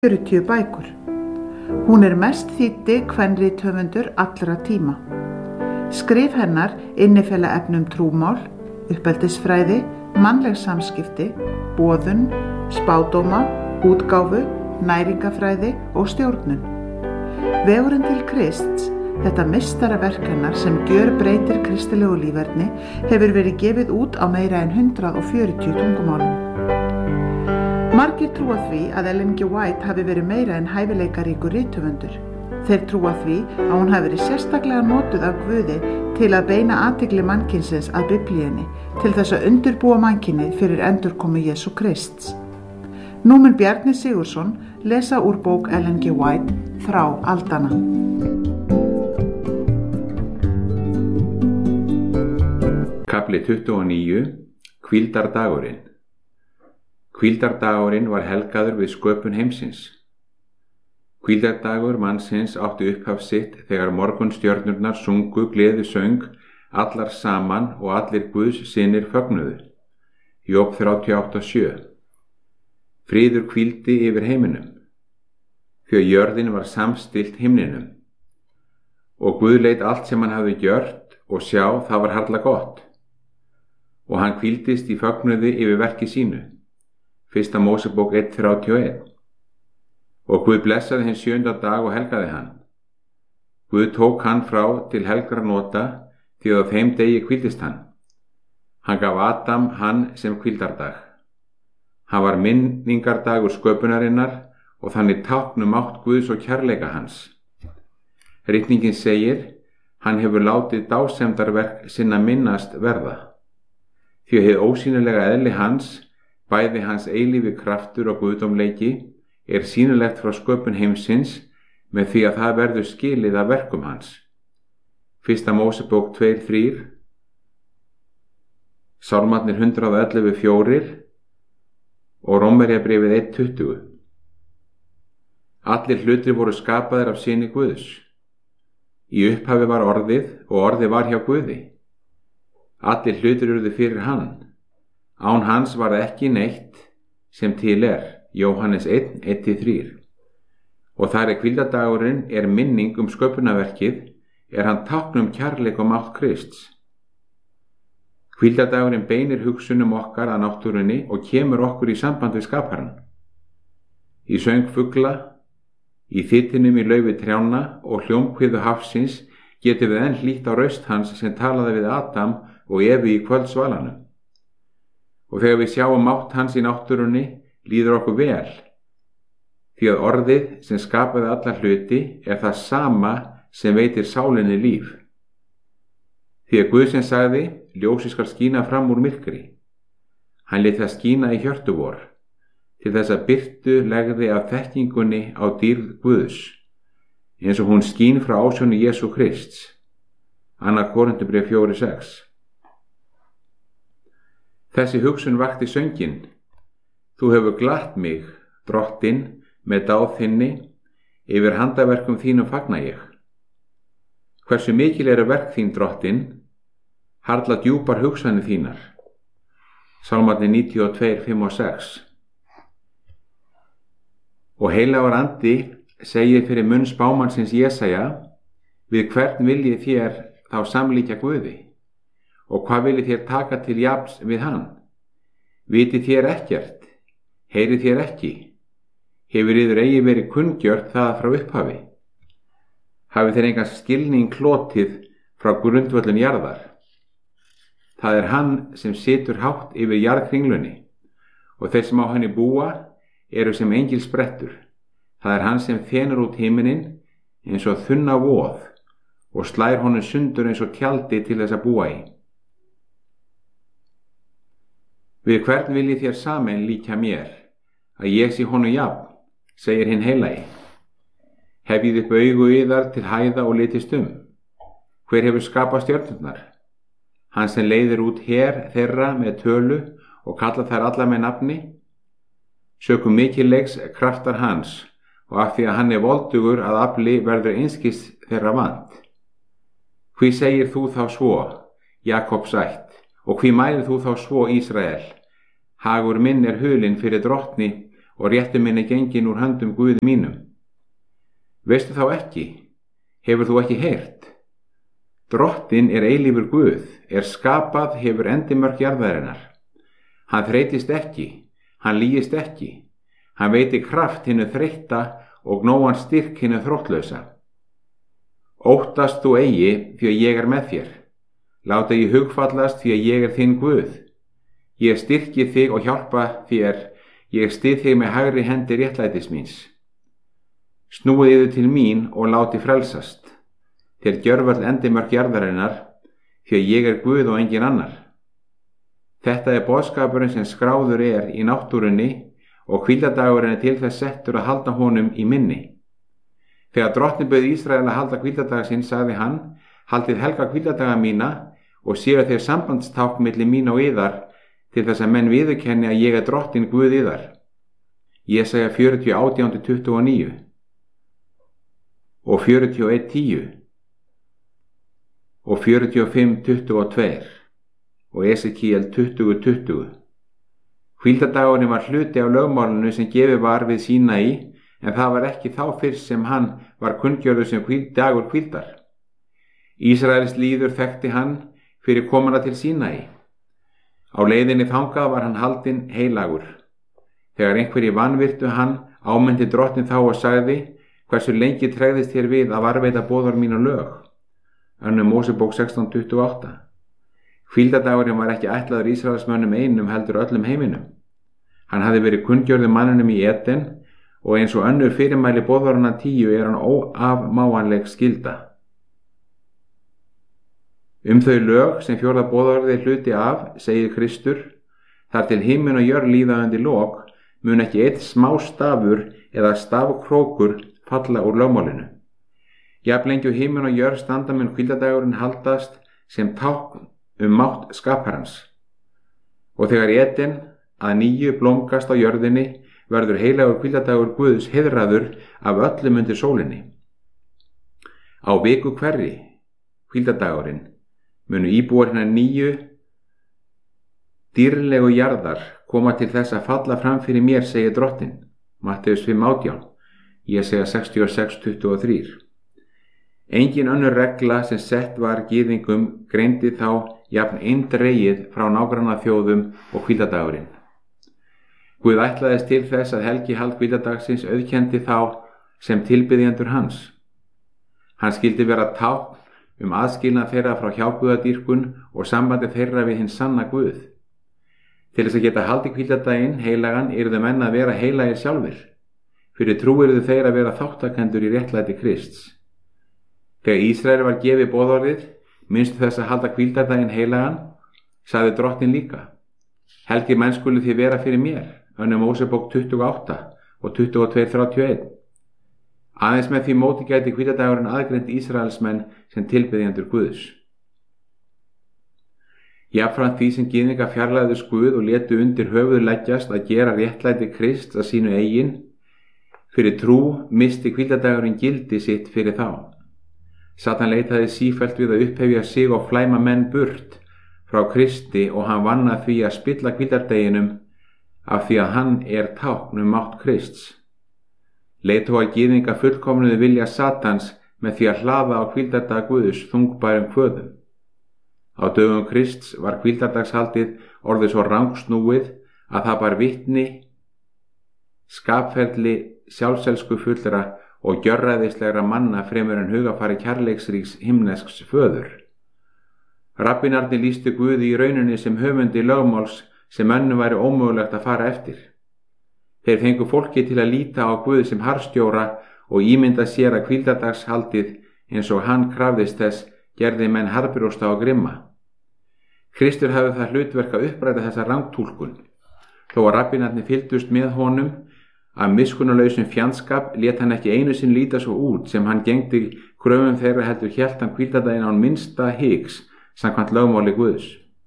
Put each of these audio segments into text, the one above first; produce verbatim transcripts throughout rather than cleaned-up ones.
fjörutíu bækur. Hún er mest þýddi kvenrithöfundur allra tíma. Skrif hennar innifela efnum trúmál, uppeldisfræði, mannleg samskipti, boðun, spádóma, útgáfu, næringafræði og stjórnun. Vegurinn til Krists, þetta meistaraverk hennar sem gjörbreytir kristilegu líferni, hefur verið gefið út á meira en hundrað og fjörutíu tungumálum. Margir trúa því að Ellen G. White hafi verið meira en hæfileikaríkur rithöfundur. Þeir trúa því að hún hafi verið sérstaklega notuð af Guði til að beina athygli mannkynsins að Biblíunni, til þess að undirbúa mannkynið fyrir endurkomu Jesú Krists. Nú mun Bjarni Sigurðsson lesa úr bók Ellen G. White, Þrá aldanna. Kafli tuttugu og níu. Hvíldardagurinn. Hvíldardagurinn var helgaður við sköpun heimsins. Hvíldardagur mannsins átti upphaf sitt þegar morgunstjörnurnar sungu gleðisöng allar saman og allir Guðs synir fögnuðu. Jobb þrjátíu og átta sjö. Friður hvíldi yfir heiminum, því jörðin var samstillt himninum. Og Guð leit allt sem hann hafði gjört og sjá það var harla gott. Og hann hvíldist í fögnuði yfir verki sínu. Fyrsta Mósebók eitt þrjátíu og eitt. Og Guð blessaði hinn sjöunda dag og helgaði hann. Guð tók hann frá til helgra nota, því að á þeim degi hvíldist hann. Hann gaf Adam hann sem hvíldardag. Hann var minningardagur sköpunarinnar og þannig táknum átt Guðs og kærleika hans. Ritningin segir, hann hefur látið dásemdarverk sinna minnast verða. Því að hið ósýnilega eðli hans, bæði hans eilífi kraftur og guðdómleiki, er sýnilegt frá sköpun heimsins með því að það verður skilið af verkum hans. Fyrsta Mósebók tvö þrjú, Sálmarnir hundrað og ellefu fjórir og Rómverjabréfið eitt tuttugu. Allir hlutir voru skapaðir af syni Guðs. Í upphafi var orðið og orðið var hjá Guði. Allir hlutir urðu fyrir hann. Án hans var ekki neitt sem til er, Jóhannes einn eitt þrjú. Og þar er hvíldardagurinn er minning um sköpunarverkið, er hann tákn um kærleik og mátt Krists. Hvíldardagurinn beinir hugsunum okkar að náttúrunni og kemur okkur í samband við skaparann. Í söng fugla, í þytinum í laufi trjánna og hljómkviðu hafsins getum við enn hlýtt á raust hans sem talaði við Adam og Evu í kvöldsvalanum. Og þegar við sjáum mátt hans í náttúrunni, líður okkur vel, því að orðið sem skapaði alla hluti er það sama sem veitir sálinni líf. Því að Guð sem sagði, ljósið skal skína fram úr myrkri. Hann lét það skína í hjörtu vor, til þess að birtu legði af þekkingunni á dýrð Guðs, eins og hún skín frá ásjónu Jesú Krists. Annað Korinthubréf fjögur sex. Þessi hugsun vakti sönginn. Þú hefur glatt mig, drottinn, með dáð þinni, yfir handaverkum þínum fagna ég. Hversu mikil eru verk þín, drottinn, harla djúpar hugsanir þínar. Sálmarnir níutíu og tvö fimm og sex. Og heilagur andi segir fyrir munn spámannsins Jesaja, við hvern viljið þér þá samlíkja Guði? Og hvað viljið þér taka til jafns við hann? Vitið þér ekkert? Heyrið þér ekki? Hefur yður eigi verið kunngjört það frá upphafi? Hafið þér engan skilning hlotið frá grundvöllun jarðar? Það er hann sem situr hátt yfir jarðkringlunni, og þeir sem á henni búa eru sem engilsbrettur. Það er hann sem þenur út himinin eins og þunna voð og slær honum sundur eins og tjaldi til þess að búa í. Við hvern viljið þér saman líkja mér, að ég sé honum jafn, segir hinn heilagi. Hefjið upp augu yðar til hæða og litist um. Hver hefur skapað stjörnurnar? Hann sem leiðir út her þeirra með tölu og kalla þær alla með nafni. Sökum mikilleiks kraftar hans, og af því að hann er voldugur að afli verður einskis þeirra vant. Hví segir þú þá svo, Jakobs ætt? Og hví mælir þú þá svo, Ísrael? Hagur minn er hulinn fyrir drottni og réttu minn er gengin úr höndum Guði mínum. Veistu þá ekki? Hefur þú ekki heyrt? Drottinn er eilífur Guð, er skapað hefur endimörk jarðarinnar. Hann þreytist ekki, hann lýgist ekki, hann veitir kraft hinnu þreytta og nógan styrk hinnu þróttlausa. Óttast þú eigi því að ég er með þér. Láta ég hugfallast því að ég er þinn Guð. Ég styrki þig og hjálpa þér, ég styð þig með hægri hendi réttlætis míns. Snúið yður til mín og láti frelsast, þér gjörvöll endimörk jarðarinnar, því að ég er Guð og engin annar. Þetta er boðskapurinn sem skráður er í náttúrunni og hvíldardagurinn er til þess settur að halda honum í minni. Þegar drottinn bauð Ísrael að halda hvíldardag sinn, sagði hann, haldið helga hvíldardaga mína og séu þeir sambandstákn milli mín og yðar, til þess að menn viðurkenni að ég er drottinn Guð yðar. Jesaja fjörutíu átján til tuttugu og níu og fjörutíu og eitt tíu og fjörutíu og fimm tuttugu og tvö og Esekíel tuttugu tuttugu. Hvíldardagurinn var hluti af lögmálinu sem gefið var við Sínaí, en það var ekki þá fyrst sem hann var kunngjörður sem dagur hvíldar. Ísraels líður þekkti hann fyrir komuna til Sínaí. Á leiðinni þangað var hann haldinn heilagur. Þegar einhverji vanvirtu hann, ámyndi drottinn þá og sagði, hversu lengi tregðist þér við að varveita boðar mína lög? Önnur Mósebók sextán tuttugu og átta. Hvíldardagurinn var ekki ætlaður Ísraelsmönnum einum heldur öllum heiminum. Hann hafði verið kunngjörður manninum í Eden og eins og önnur fyrirmæli boðvaranna tíu er hann óafmáanleg skylda. Um þau lög sem fjórða boðorðið er hluti af, segir Kristur, þar til himinn og jörð líða undir lok, mun ekki eitt smá stafur eða stafkrókur falla úr lögmálinu. Jafnlengi og himinn og jörð standa mun hvíldardagurinn haldast sem tákn um mátt skaparans. Og þegar Eden að nýju blómgast á jörðinni, verður heilagur hvíldardagur Guðs heiðraður af öllum undir sólinni. Á viku hverri, hvíldardagurinn, munu íbúar hinnar nýju dýrlegu jarðar koma til þess að falla fram fyrir mér, segir drottinn. Matteus fimm átján, Jesaja sextíu og sex tuttugu og þrjú. Engin önnur regla sem sett var gyðingum greindi þá jafn eindregið frá nágranna þjóðum og hvíldardagurinn. Guð ætlaðist til þess að helgihald hvíldardagsins auðkenndi þá sem tilbiðjendur hans. Hann skyldi vera tákn um aðskilnað þeirra frá hjáguðadýrkun og sambandi þeirra við hinn sanna Guð. Til þess að geta haldið hvíldardaginn heilagan yrðu menn að vera heilagir sjálfir. Fyrir trú yrðu þeir að vera þáttakendur í réttlæti Krists. Þegar Ísrael var gefið boðorðið, minnstu þess að halda hvíldardaginn heilagan, sagði drottinn líka, helgir menn skulu þið vera fyrir mér, önnur Mósebók tuttugu og átta og tuttugu og tvö þrjátíu og eitt. Aðeins með því móti gæti hvíldardagurinn aðgreint Ísraelsmenn sem tilbiðjendur Guðs. Jafnframt því sem gyðingar fjarlægðust Guð og létu undir höfuð leggjast að gera réttlæti Krists að sínu eigin, fyrir trú misti hvíldardagurinn gildi sitt fyrir þá. Satan leitaði sífellt við að upphefja sig og flæma menn burt frá Kristi og hann vann að því að spilla hvíldardeginum af því að hann er tákn um mátt Krists. Leiðtogar gyðinga fullkomnuðu vilja Satans með því að hlaða á hvíldardag Guðs þungbærum kvöðum. Á dögum Krists var hvíldardagshaldið orðið svo rangsnúið að það bar vitni, skapferli, sjálfselsku fullra og gjörræðislegra manna fremur en hugafari kærleiksríks himnesks föður. Rabbinarnir lýstu Guði í rauninni sem höfundi lögmáls sem mönnum væri ómögulegt að fara eftir. Þeir fengu fólki til að líta á Guð sem harðstjóra og ímynda sér að hvíldardagshaldið eins og hann krafðist þess gerði menn harðbrjósta og grimma. Kristur hafði það hlutverk að uppræta þessa rangtúlkun. Þó að rabbinarnir fylgdust með honum af miskunnarlausum fjandskap lét hann ekki einu sinn líta svo út sem hann gegndi kröfum þeirra heldur hélt hann hvíldardaginn án minnsta hiks samkvæmt lögmáli Guðs.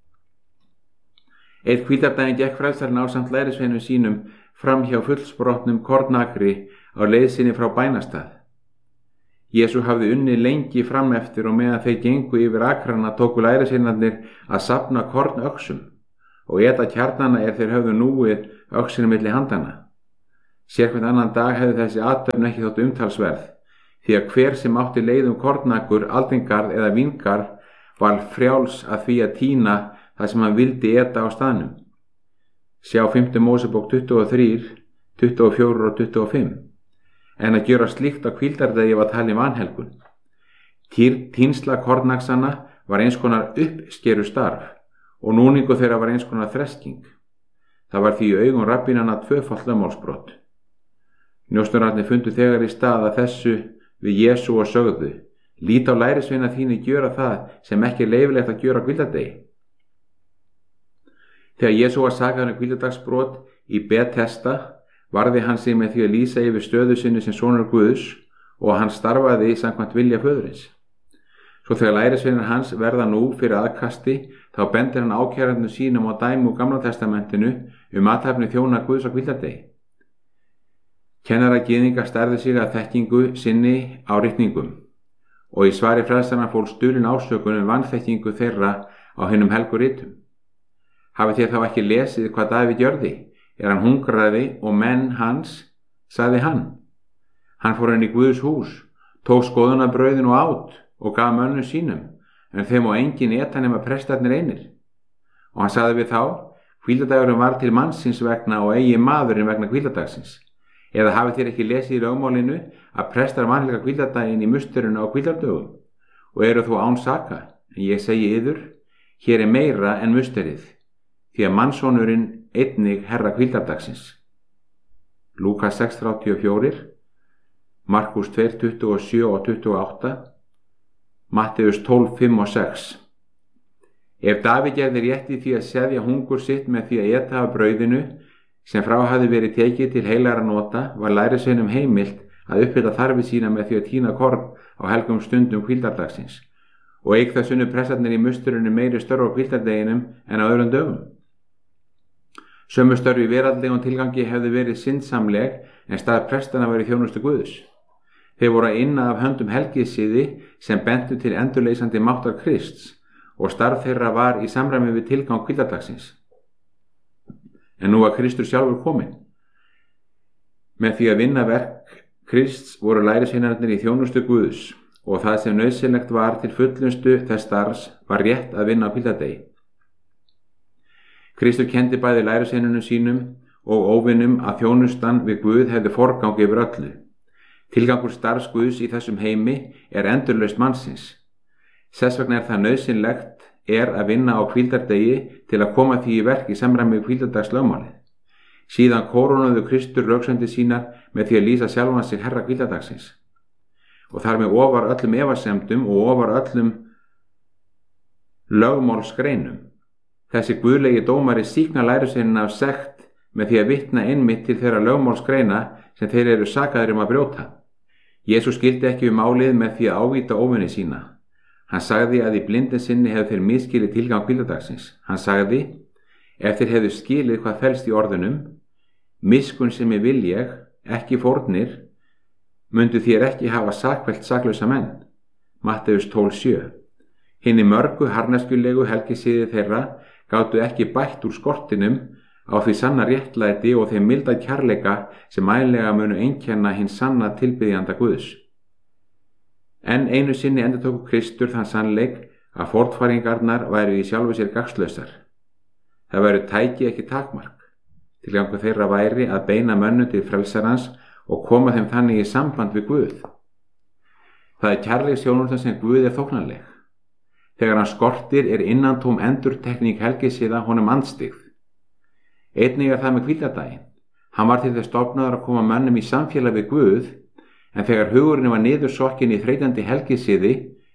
Eitt hvíldardaginn gekk frelsarinn ásamt lærisveinum sínum fram hjá fullsprotnum kornakri á leið sinni frá bænastað. Jesú hafði unnið lengi fram eftir og meðan þeir gengu yfir akrana tóku lærisveinarnir að safna kornöxum og eta kjarnana er þeir höfðu núið öxinu milli handana. Sérhvern annan dag hefði þessi athöfn ekki þótt umtalsverð, því að hver sem átti leið um kornakur, aldingarð eða víngarð var frjáls að því að tína það sem hann vildi eta á staðnum. Sjá fimmta Mósebók tuttugu og þrjú, tuttugu og fjögur og tuttugu og fimm. En að gjöra slíkt á hvíldardegi var talin vanhelgun. Tínsla kornaksana var eins konar uppskeru starf og núningu þeirra var eins konar þresking. Það var því í augum rabbínanna tvöfalt lögmálsbrot. Njósnararnir fundu þegar í stað að þessu við Jesú og sögðu: lít á lærisveina þínu gjöra það sem ekki er leyfilegt að gjöra á hvíldardegi. Þegar Jesú var sakaður um hvíldardagsbrot í Betesda varði hann sig með því að lýsa yfir stöðu sinni sem sonur Guðs og hann starfaði samkvæmt vilja föðurins. Svo þegar lærisveinar hans verða nú fyrir aðkasti, þá bendir hann ákærendum sínum á dæmi úr Gamla testamentinu um athafni þjóna Guðs á hvíldardegi. Kennara gyðinga stærði sig að þekkingu sinni á ritningum og í svari frelsarana fólst dulin ásökun um vanþekkingu þeirra á hinum helgu ritum. Hafið þér þá ekki lesið hvað Davíð gjörði? Er hann hungraði og menn hans, sagði hann. Hann fór inn í Guðs hús, tók skoðunarbrauðin og át og gaf mönnum sínum, en þeim og engin eta nema prestarnir einir. Og hann sagði við þá: hvíldardagurinn var til mannsins vegna og eigi maðurinn vegna hvíldardagsins. Eða hafið þér ekki lesið í lögmálinu að prestar vanhelga hvíldardaginn í musturinn á hvíldardögum og eru þó án saka, en ég segi yður, hér er meira en musterið, því að mannssonurinn einnig herra hvíldardagsins. Lúkas sex þrjátíu og fjögur, Markús tvö tuttugu og sjö og tuttugu og átta, Matteus tólf fimm og sex. Ef Davíð gerði rétt í því að seðja hungur sitt með því að eta af brauðinu sem frá hafði verið tekið til heilagra nota, var lærisveinum heimilt að uppfylla þarfir sína með því að tína korn á helgum stundum hvíldardagsins og eig það sunnu prestarnir í musturinu meiri störf á hvíldardeginum en á öðrum dögum. Sömu störf í veraldlegum tilgangi hefði verið syndsamleg en stað prestana var í þjónustu Guðs. Þeir voru að inna af höndum helgisiði sem bentu til endurleysandi máttar Krists og starf þeirra var í samræmi við tilgang hvíldardagsins. En nú var Kristur sjálfur kominn. Með því að vinna verk Krists voru lærisveinarnir í þjónustu Guðs og það sem nauðsynlegt var til fullnustu þess starfs var rétt að vinna á hvíldardegi. Kristur kenndi bæði lærisveinunum sínum og óvinum að þjónustan við Guð hefði forgang yfir öllu. Tilgangur starfs Guðs í þessum heimi er endurlausn mannsins. Þess vegna er það nauðsynlegt er að vinna á hvíldardegi til að koma því í verk í samræmi við hvíldardagslögmálið. Síðan kórónuðu Kristur röksemdir sínar með því að lýsa sjálfan sig herra hvíldardagsins og þar með ofar öllum efasemdum og ofar öllum lögmálsgreinum. Þessi guðlegi dómari sýkna lærisveinina af sekt með því að vitna einmitt til þeirra lögmálsgreina sem þeir eru sakaðir um að brjóta. Jesús skildi ekki um málið með því að ávíta óvini sína. Hann sagði að í blindin sinni hefðu þeir misskilið tilgang hvíldardagsins. Hann sagði: ef þeir hefðu skilið hvað felst í orðunum, miskunn sem ég vil ég, ekki fórnir, myndu þér ekki hafa sakfellt saklausa menn. Matteus tólf sjö. Hinni mörgu harðneskjulegu helgisiði þeirra gátu ekki bætt úr skortinum á því sanna réttlæti og þeim milda kærleika sem ægilega munu einkenna hinn sanna tilbiðjanda Guðs. En einu sinni endurtók Kristur þann sannleik að fornfæringarnar væru í sjálfu sér gagnslausar. Það væru tæki ekki takmark. Tilgangur þeirra væri að beina mönnum til frelsarans og koma þeim þannig í samband við Guð. Það er kærleiksþjónustan sem Guð er þóknanleg. Þegar hann skortir er innantóm endurtekning helgisiða honum andstyggð. Einnig er það með hvíldardaginn. Hann var til þess stofnaður að koma mönnum í samfélag við Guð, en þegar hugurinn var niður sokkin í þreytandi helgisiði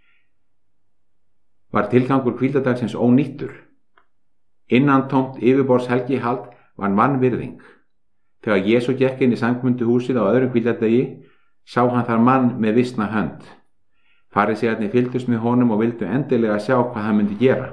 var tilgangur hvíldardagsins ónýttur. Innantómt yfirborðs helgihald var vanvirðing. Þegar Jesú gekk inn í samkomuhúsið á öðrum hvíldardegi sá hann þar mann með visna hönd. Farisæarnir fylgdust með honum og vildu endilega sjá hvað hann myndi gera.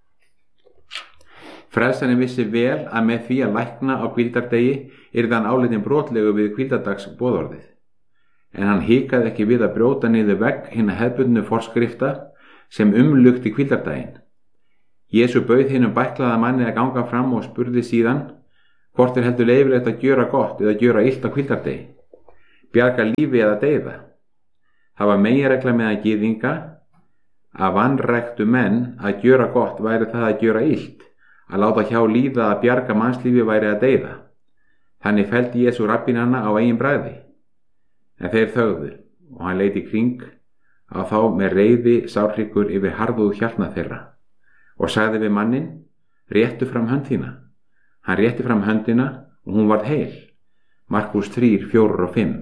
Frelsarinn vissi vel að með því að lækna á hvíldardegi yrði hann álitin brotlegu við hvíldardags boðorðið. En hann hikaði ekki við að brjóta niður vegg hinna hefðbundnu forskrifta sem umlukti hvíldardaginn. Jesú bauð hinum bæklaða manni að ganga fram og spurði síðan: Hvort er heldur leyfilegt að gjöra gott eða gjöra illt á hvíldardegi? Bjarga lífi eða deyða? Það var meginregla meðal gyðinga að vanræktu menn að gjöra gott væri það að gjöra illt, að láta hjá líða að bjarga mannslífi væri að deyða. Þannig felldi Jesú rabbínana á eigin bragði. En þeir þögðu og hann leit í kring á þá með reiði sárhryggur yfir harðuðu hjarna þeirra og sagði við manninn: réttu fram hönd þína. Hann rétti fram höndina og hún varð heil. Markús þrjú, fjögur og fimm.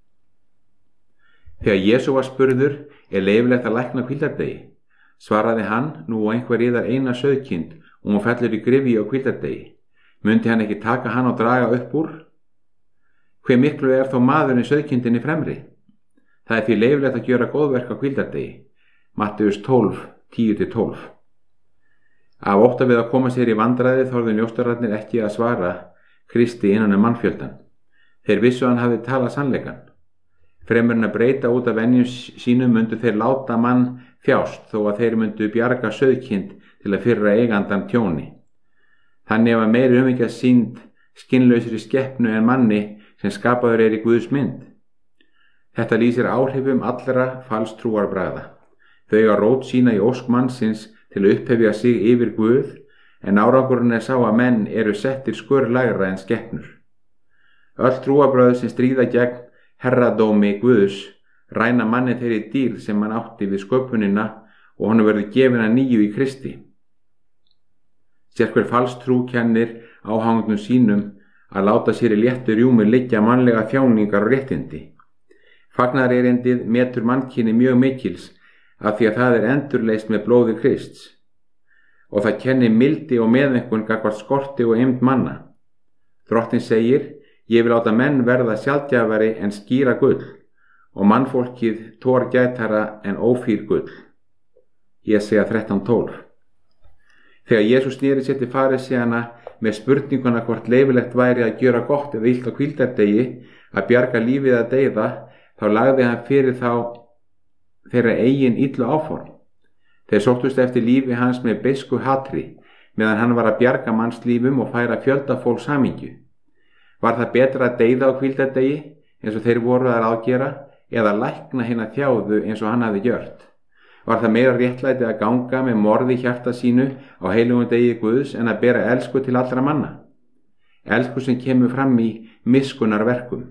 Þegar Jesú var spurður: er leyfilegt að lækna hvíldardegi? Svaraði hann: nú á einhver yðar eina sauðkind og hún fellur í gryfju á hvíldardegi. Mundi hann ekki taka hann og draga upp úr? Hve miklu er þó maðurinn sauðkindinni fremri? Það er því leyfilegt að gjöra góðverk á hvíldardegi. Matteus tólf, tíu til tólf. Af ótta við að koma sér í vandræði þorðu njósnararnir ekki að svara Kristi innan um mannfjöldan. Þeir vissu hann hafi talað sannleikann. Fremur en að breyta út af venjum sínum myndu þeir láta mann þjást þó að þeir myndu bjarga sauðkind til að firra eigandan tjóni. Þannig var meiri umhyggja sýnd skinnlausri skepnu en manni sem skapaður er í Guðs mynd. Þetta lýsir áhrifum allra falstrúarbragða. Þau eiga rót sína í ósk mannsins til að upphefja sig yfir Guð, en árangurinn er sá að menn eru settir skurlægra en skepnur. Öll trúarbrögð sem stríða gegn herradómi Guðs ræna manni þeirri dýr sem hann átti við sköpunina og honum verður gefin að nýju í Kristi. Sérhver falstrú kennir áhangnum sínum að láta sér í léttu rjúmi liggja mannlega þjáningar og réttindi. Fagnaðarerindið metur mannkyni mjög mikils af því að það er endurleist með blóði Krists og það kennir mildi og meðaumkun gagnvart skorti og eymd manna. Drottinn segir: ég vil láta menn verða sjaldgæfari en skýra gull og mannfólkið tórgætara en ófýr gull. Jesæja þrettán, tólf. Þegar Jesús sneri sér til farisæana með spurninguna hvort leyfilegt væri að gjöra gott eða illt á hvíldardegi, að bjarga lífið að deyða, þá lagði hann fyrir þá þeirra eigin illu áform. Þeir sóttust eftir lífi hans með beisku hatri, meðan hann var að bjarga mannslífum og færa fjölda fólks hamingju. Var það betra að deyða á hvíldardegi eins og þeir voru að ráðgera, eða lækna hina þjáðu eins og hann hafði gjört? Var það meira réttlæti að ganga með morði hjarta sínu á heilugum degi Guðs en að bera elsku til allra manna? Elsku sem kemur fram í miskunnarverkum.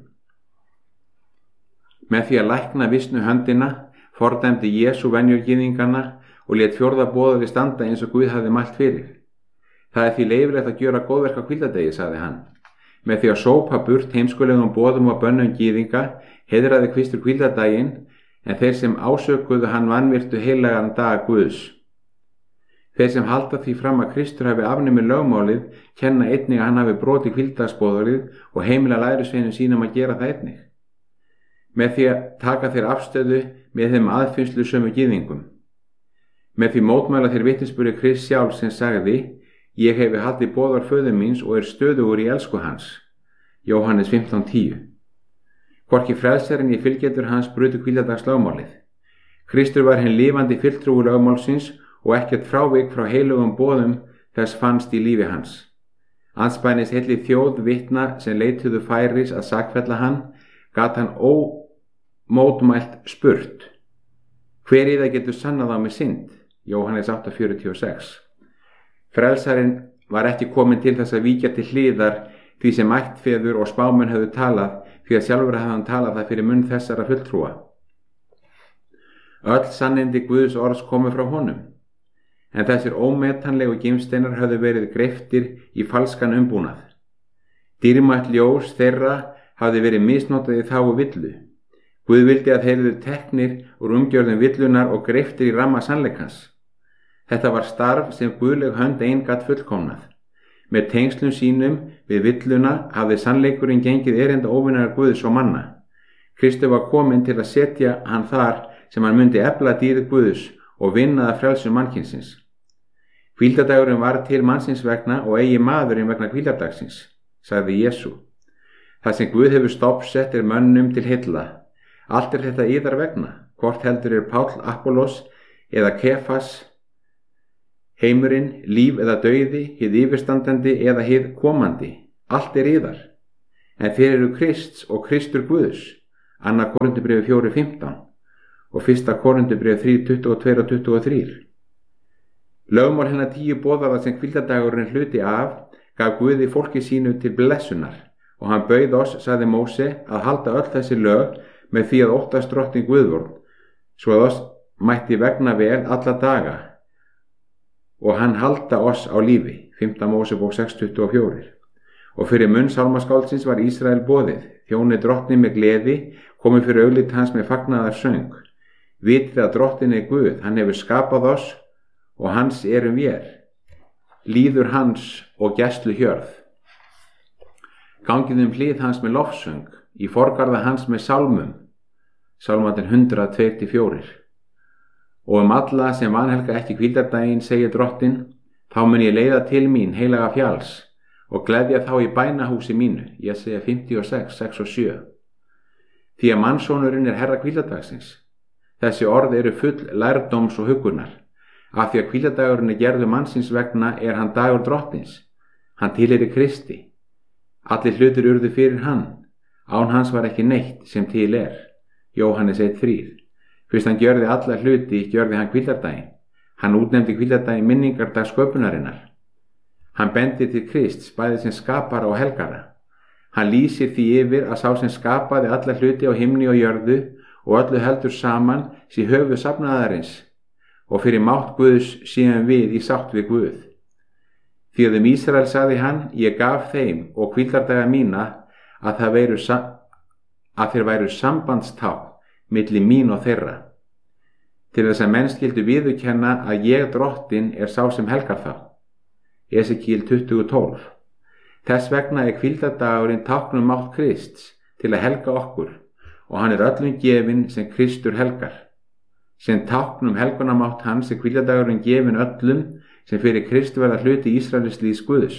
Með því að lækna visnu höndina fordæmdi Jesú venjur gyðinganna og lét fjórða boðorðið standa eins og Guð hafði mælt fyrir. Það er því leyfilegt að gjöra góðverk á hvíldardegi, sagði hann. Með því að sópa burt heimskulegum boðum og bönnum gyðinga heiðraði Kristur hvíldardaginn, en þeir sem ásökuðu hann vanvirtu heilagan dag Guðs. Þeir sem halda því fram að Kristur hafi afnumið lögmálið kenna einnig að hann hafi brotið hvíldardagsboðorðið og heimila lærisveinum sínum að gera það einnig. Með því að taka þeir afstöðu með þeim aðfinnslu sömu gyðingum. Með því mótmæla þeir vitnisburði Krist sjálf sem sagði: ég hefi haldið boðorð föður míns og er stöðugur í elsku hans. Jóhannes fimmtán, tíu. Hvorki frelsarinn í fylgjendur hans brutu hvíldardags lögmálið. Kristur var hinn lifandi fulltrúi lögmálsins og ekkert frávik frá heilugum boðum þess fannst í lífi hans. Andspænis heilli þjóð vitna sem leituðu færis að sakfella hann, gat hann ómótmælt spurt: hver í það getur sannað á mig synd? Jóhannes átta, fjörutíu og sex. Frelsarinn var ekki kominn til þess að víkja til hliðar því sem ættfeður og spámenn höfðu talað, því að sjálfur hafði hann talað það fyrir munn þessara fulltrúa. Öll sannindi Guðs orðs komu frá honum, en þessir ómetanlegu gimsteinar höfðu verið greiftir í falskan umbúnað. Dýrmætt ljós þeirra hafði verið misnotað í þágu villu. Guð vildi að þeir yrðu teknir úr umgjörðum villunar og greiftir í ramma sannleikans. Þetta var starf sem guðleg hönd ein gat fullkomnað. Með tengslum sínum við villuna hafði sannleikurinn gengið erinda óvinnar Guðs og manna. Kristur var kominn til að setja hann þar sem hann myndi efla dýrð Guðs og vinna að frelsu mannkynsins. Hvíldardagurinn var til mannsins vegna og eigi maðurinn vegna hvíldardagsins, sagði Jesú. Það sem Guð hefur stofnsett er mönnum til heilla. Allt er þetta yðar vegna, hvort heldur er Páll, Apollos eða Kefas, heimurinn, líf eða dauði, hið yfirstandandi eða hið komandi. allt er yðar, en þér eru Krists og Kristur Guðs, annað Korinthubréf fjögur fimmtán og fyrsta Korinthubréf þrjú tuttugu og tvö og tuttugu og þrjú. Lögmál hinna tíu boðaða sem hvíldardagurinn er hluti af gaf Guði fólki sínu til blessunar og hann bauð oss, sagði Móse, að halda öll þessi lög með því að óttast drottinn Guðvorn, svo að oss mætti vegna vel alla daga og hann halda oss á lífi, fimmta Mósebók sex tuttugu og fjögur. Og fyrir munn sálmaskáldsins var Ísrael boðið, þjóni drottni með gleði, komið fyrir augliti hans með fagnaðar söng. Vitið að drottin er Guð, hann hefur skapað oss og hans erum vér, líður hans og gæslu hjörð. Gangið um hlið hans með lofsöng, í forgarða hans með sálmum, sálmandinn hundrað tvö til fjögur. Og um alla sem vanhelga ekki hvíldardaginn, segir drottin, þá mun ég leiða til mín heilaga fjalls og gleðja þá í bænahúsi mínu, ég segja fimmtíu og sex, sex og sjö. Því að mannssonurinn er herra hvíldardagsins. Þessi orð eru full lærdóms og huggunar. Af því að hvíldardagurinn er gerður mannsins vegna er hann dagur drottins. Hann tilheyrir Kristi. Allir hlutir urðu fyrir hann. Án hans var ekki neitt sem til er. Jóhannes eitt þrjú. Fyrst hann gjörði alla hluti, gjörði hann hvíldardaginn. Hann útnefndi hvíldardaginn minningardag sköpunarinnar. Hann bendir til Krists, bæði sem skapara og helgara. Hann lýsir því yfir að sá sem skapaði alla hluti á himni og jörðu og öllu heldur saman sé höfuð safnaðarins og fyrir mátt Guðs séum við í sátt við Guð. Því að um Ísrael sagði hann, ég gaf þeim og hvíldardaga mína að, það veru, að þeir væru sambandstá milli mín og þeirra. Til þess að menn skyldu viðurkenna að ég drottin er sá sem helgar þá. Esekíel tuttugu tólf. Þess vegna er hvíldardagurinn táknum mátt Krists til að helga okkur og hann er öllum gefinn sem Kristur helgar. Sem táknum helgunamátt hans er hvíldardagurinn gefinn öllum sem fyrir Krist verða hluti Ísraelslíðs Guðs.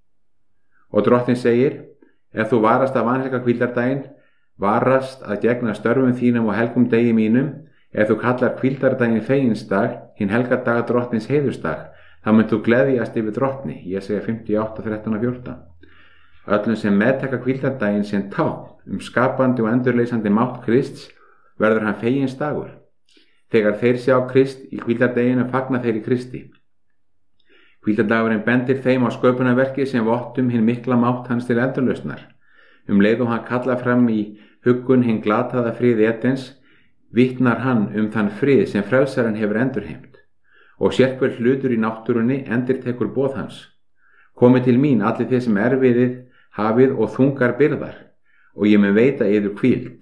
Og drottin segir, ef þú varast að vanhelga hvíldardaginn, varast að gegna störfum þínum og helgum degi mínum, ef þú kallar hvíldardaginn feginsdag, hinn helgardaga drottins heiðursdag, þá mynd þú gleðjast yfir drottni, ég segja fimmtíu og átta, þrettán og fjórtán. Öllum sem meðtaka hvíldardaginn sem tákn um skapandi og endurleysandi mátt Krists verður hann feginsdagur. Þegar þeir sjá Krist í hvíldardaginu fagna þeir í Kristi. Hvíldardagurinn bendir þeim á sköpunarverki sem vottum hinn mikla mátt hans til endurlausnar. Um leið og hann kalla fram í huggun hinn glataða frið Edens, vitnar hann um þann frið sem frelsarinn hefur endurheimt. Og sérhver hlutur í náttúrunni endurtekur boð hans. Komið til mín allir þeir sem erfiðið, hafið og þungar byrðar, og ég mun veita yður hvíld.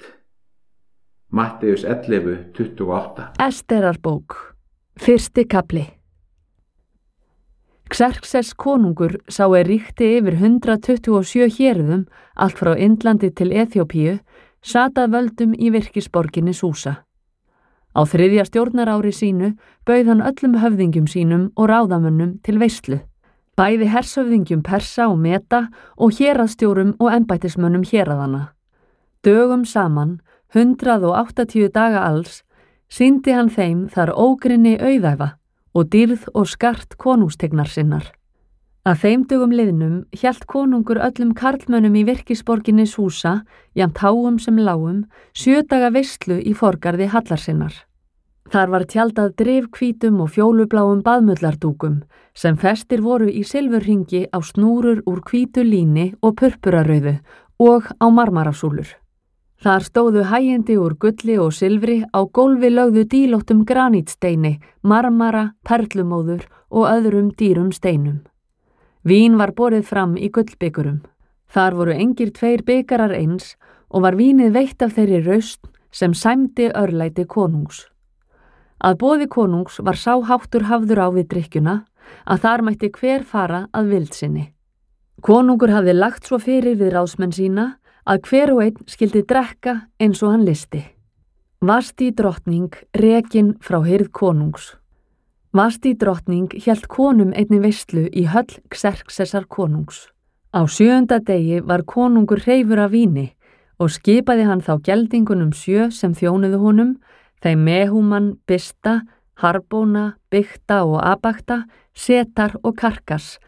Matteus ellefu tuttugu og átta. Esterarbók, fyrsti kafli. Xerxes konungur sá er ríkti yfir hundrað tuttugu og sjö hérðum, allt frá Indlandi til Eþjópíu, sat að völdum í virkisborginni Súsa. Á þriðja stjórnarári sínu bauð hann öllum höfðingjum sínum og ráðamönnum til veislu, bæði hershöfðingjum Persa og Meta og héraðsstjórum og embættismönnum héraðana. Dögum saman, hundrað og áttatíu daga alls, sýndi hann þeim þar ógrinni auðæfa og dýrð og skart konungstignar sinnar. Að þeim dögum liðnum hélt konungur öllum karlmönnum í virkisborginni Súsa, jafnt háum sem lágum, sjö daga veislu í forgarði hallarsinnar. Þar var tjaldað drifhvítum og fjólubláum baðmullardúkum, sem festir voru í silfurhringi á snúrur úr hvítu líni og purpurarauðu og á marmarasúlur. Þar stóðu hægindi úr gulli og silfri, á gólfi lögðu dílóttum granítsteini, marmara, perlumóður og öðrum dýrum steinum. Vín var borið fram í gullbikurum. Þar voru engir tveir bikarar eins og var vínið veitt af þeirri rausn sem sæmdi örlæti konungs. Að boði konungs var sá háttur hafður á við drykkjuna að þar mætti hver fara að vild sinni. Konungur hafði lagt svo fyrir við ráðsmenn sína að hver og einn skildi drekka eins og hann listi. Vasti drottning rekin frá hirð konungs. Vasti drottning hélt konum einni veislu í höll Xerxesar konungs. Á sjöunda degi var konungur hreifur af víni og skipaði hann þá geldingunum sjö sem þjónuðu honum, þeim Mehúman, Bista, Harbóna, Bykta og Abakta, Setar og Karkas,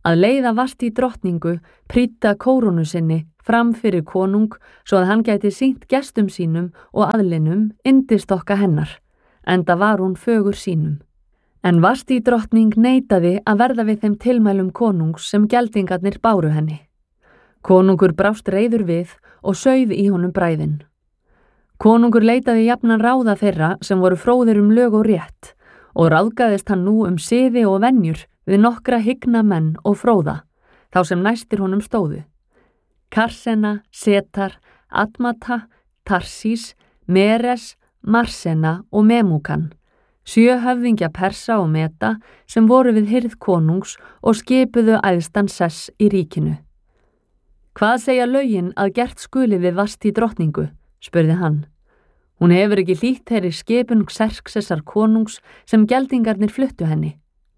að leiða Vasti drottningu prýdda kórónu sinni fram fyrir konung svo að hann gæti sýnt gestum sínum og aðlinum yndistokka hennar, enda var hún fögur sínum. En Vasti drottning neitaði að verða við þeim tilmælum konungs sem geldingarnir báru henni. Konungur brást reiður við og sauð í honum bræðin. Konungur leitaði jafnan ráða þeirra sem voru fróðir um lög og rétt og ráðgaðist hann nú um siði og venjur við nokkra hygna menn og fróða, þá sem næstir honum stóðu. Karsena, Setar, Admata, Tarsís, Meres, Marsena og Memukan, sjö höfðingja Persa og Meta sem voru við hirð konungs og skipuðu æðstan sess í ríkinu. Hvað segja lögin að gert skuli við Vasti drottningu, spurði hann. Hún hefur ekki hlýtt þeirri skipun Xerxesar konungs sem geldingarnir fluttu henni.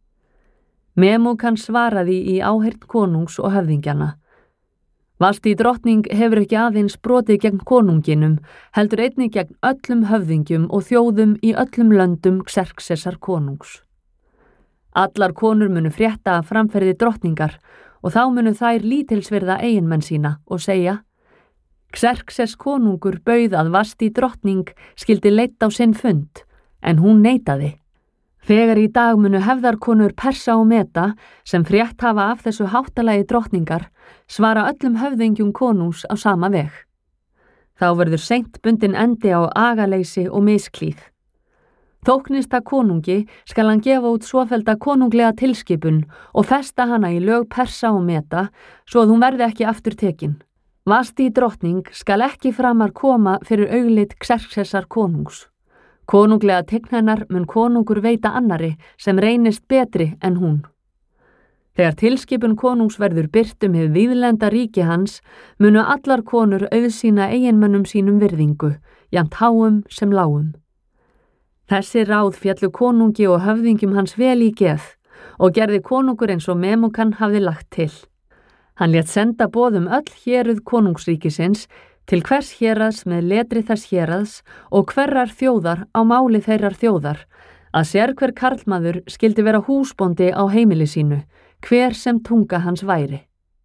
Memukan svaraði í áheyrn konungs og höfðingjana. Vasti drottning hefur ekki aðeins brotið gegn konunginum, heldur einnig gegn öllum höfðingjum og þjóðum í öllum löndum Xerxesar konungs. Allar konur munu frétta af framferði drottningar og þá munu þær lítilsvirða eiginmenn sína og segja: Xerxes konungur bauð að Vasti drottning skildi leitt á sinn fund, en hún neitaði. Þegar í dag munu hefðarkonur Persa og Meta, sem frétt hafa af þessu háttalagi drottningar, svara öllum höfðingjum konungs á sama veg. Þá verður seint bundin endi á agaleysi og misklíð. Þóknist að konungi skal hann gefa út svofelda konunglega tilskipun og festa hana í lög Persa og Meta svo að hún verði ekki aftur tekin. Vasti drottning skal ekki framar koma fyrir auglit Xerxesar konungs. Konunglega tign hennar mun konungur veita annari sem reynist betri en hún. Þegar tilskipun konungs verður birt um hið víðlenda ríki hans, munu allar konur auðsýna eiginmönnum sínum virðingu, jafnt háum sem lágum. Þessi ráð fjallu konungi og höfðingjum hans vel í geð og gerði konungur eins og Memukan hafði lagt til. Hann lét senda boðum öll héruð konungsríkisins til hvers héraðs með letri þess héraðs og hverrar þjóðar á máli þeirrar þjóðar, að sérhver karlmaður skildi vera húsbóndi á heimili sínu, hver sem tunga hans væri.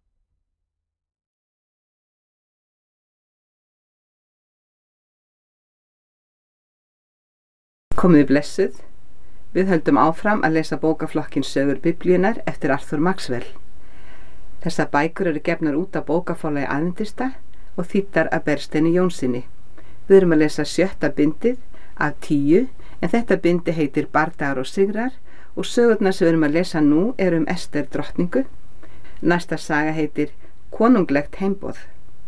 Komiði blessuð, við höldum áfram að lesa bókaflokkin Sögur Biblíunnar eftir Arthur Maxwell. Þessar bækur eru gefnar út af bókaforlagi Aðventista og þýddar af Bergsteini Jónssyni. Við erum að lesa sjötta bindið af tíu, en þetta bindi heitir Bardagar og sigrar og sögurnar sem við erum að lesa nú eru um Ester drottningu. Næsta saga heitir Konunglegt heimboð.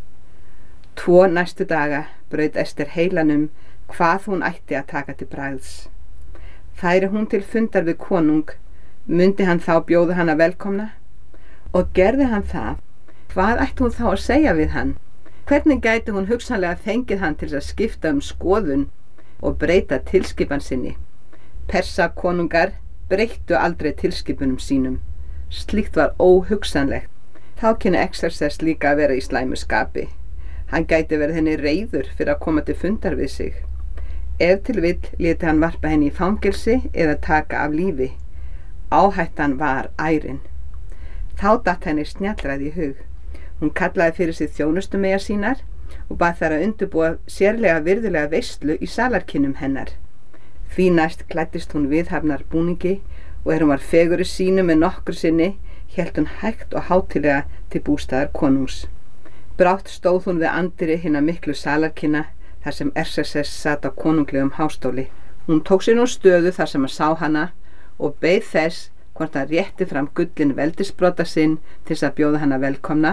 Tvo næstu daga braut Ester heilanum hvað hún ætti að taka til bragðs. Færi hún til fundar við konung, mundi hann þá bjóða hana velkomna? Og gerði hann það, hvað ætti hún þá að segja við hann? Hvernig gæti hún hugsanlega fengið hann til að skipta um skoðun og breyta tilskipan sinni? Persa konungar breyttu aldrei tilskipunum sínum. Slíkt var óhugsanlegt. Þá kynni Xerxes líka að vera í slæmu skapi. Hann gæti verið henni reiður fyrir að koma til fundar við sig. Ef til vill léti hann varpa henni í fangelsi eða taka af lífi. Áhættan var ærin. Þá datt henni snjallræði í hug. Hún kallaði fyrir sig þjónustumeyjar sínar og bað þær að undirbúa sérlega virðulega veislu í salarkinnum hennar. Því næst klæddist hún viðhafnar búningi og er hún var feguri sínu með nokkur sinni, hélt hún hægt og hátilega til bústaðar konungs. Brátt stóð hún við anddyri hinna miklu salarkinna þar sem Xerxes sat á konunglegum hástóli. Hún tók sér nú stöðu þar sem að sá hana og beið þess hvort hann rétti fram gullin veldisbrota sinn til þess að bjóða hana velkomna,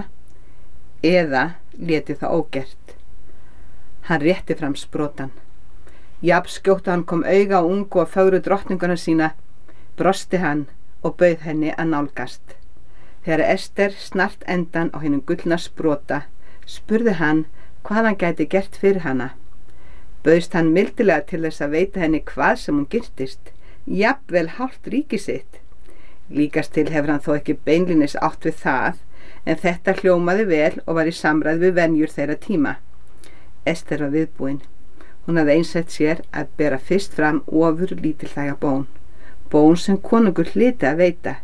eða léti það ógert. Hann rétti fram sprotan. Jafn skjótt hann kom auga á ungu og fögru drottninguna sína, brosti hann og bauð henni að nálgast. Þegar Ester snart endan á hinum gullna sprota, spurði hann hvað hann gæti gert fyrir hana. Bauðst hann mildilega til þess að veita henni hvað sem hún girtist, jafnvel hálft ríki sitt. Líkast til hefur hann þó ekki beinlínis átt við það, en þetta hljómaði vel og var í samræð við venjur þeirra tíma. Ester var viðbúin. Hún hafði einsett sér að bera fyrst fram ofur lítilþæga bón, bón sem konungur hlyti að veita.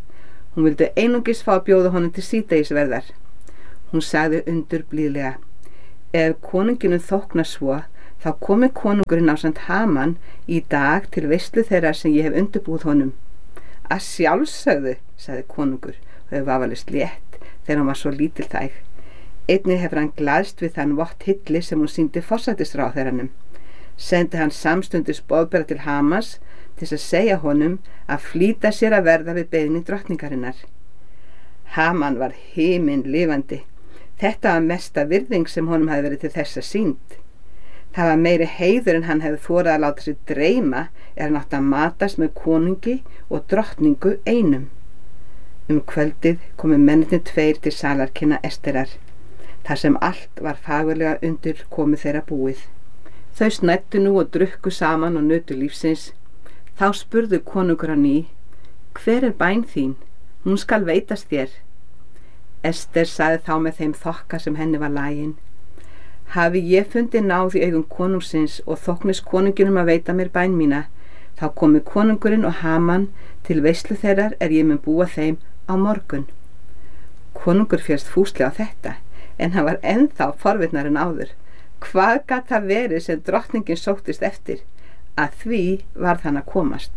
Hún vildi einungis fá að bjóða honum til síðdegisverðar. Hún sagði undur blíðlega: ef konunginum þóknar svo, þá komi konungurinn ásamt Haman í dag til veislu þeirra sem ég hef undirbúið honum. Að sjálfsögðu, sagði konungur, og hefur vafalaust létt þegar hann var svo lítilþæg. Einnig hefur hann glaðst við þann vott hilli sem hún sýndi forsætisráðherranum. Sendi hann samstundis boðbera til Hamans til að segja honum að flýta sér að verða við beiðni drottningarinnar. Haman var himin lifandi. Þetta var mesta virðing sem honum hefði verið til þessa sýnd. Það var meiri heiður en hann hefði þorað að láta sig dreyma er hann átt að matast með konungi og drottningu einum. Um kvöldið komu mennirnir tveir til salarkynna Esterar, þar sem allt var fagurlega undir komu þeirra búið. Þau snæddu nú og drukku saman og nutu lífsins. Þá spurðu konungur á ný: hver er bæn þín? Hún skal veitast þér. Ester sagði þá með þeim þokka sem henni var lagin: hafi ég fundið náð í augum konungsins og þóknist konunginum að veita mér bæn mína, þá komi konungurinn og Haman til veislu þeirrar er ég mun búa þeim á morgun. Konungur férst fúslega á þetta, en hann var ennþá forvitnar en áður. Hvað gat það verið sem drottningin sóttist eftir? Að því varð hann að komast.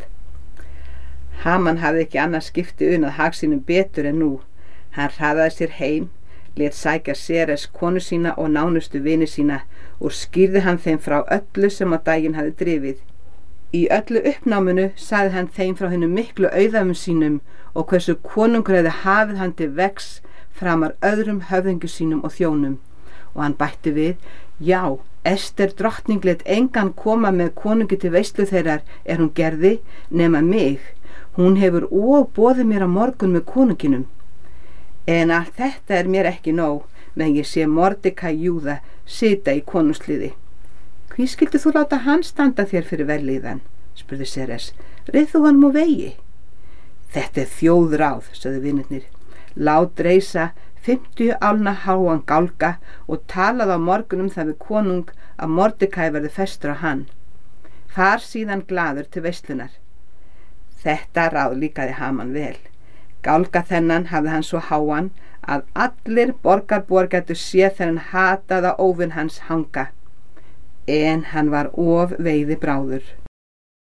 Haman hafði ekki annað skipti unað hag sínum betur en nú. Hann hraðaði sér heim, lét sækja Seres konu sína og nánustu vini sína og skýrði hann þeim frá öllu sem á daginn hafði drifið. Í öllu uppnáminu sagði hann þeim frá hinum miklu auðæfum sínum og hversu konungur hefði hafið hann til vegs framar öðrum höfðingu sínum og þjónum. Og hann bætti við: já, Ester drottning lét engan koma með konungi til veislu þeirrar er hún gerði, nema mig. Hún hefur og boðið mér á morgun með konunginum. En allt þetta er mér ekki nóg, meðan ég sé Mordekaj Júða sita í konungsliði. Hví skildi þú láta hann standa þér fyrir velliðan? Spurði Seres. Reið þú hann múr vegi? Þetta er þjóðráð, sögðu vinirnir. Lát reisa fimmtíu álna háan gálga og talaði á morgunum það við konung að Mordekaj verði festur á hann. Far síðan glaður til veislunar. Þetta ráð líkaði Haman vel. Gálga þennan hafði hann svo háan að allir borgarbúar gætu séð þegar hann hataði óvin hans hanga. En hann var of veiði bráður.